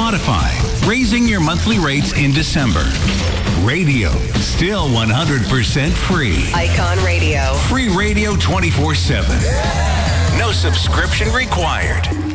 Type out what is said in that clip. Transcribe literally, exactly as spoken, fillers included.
Spotify, raising your monthly rates in December. Radio, still one hundred percent free. Icon Radio. Free radio twenty-four seven. No subscription required.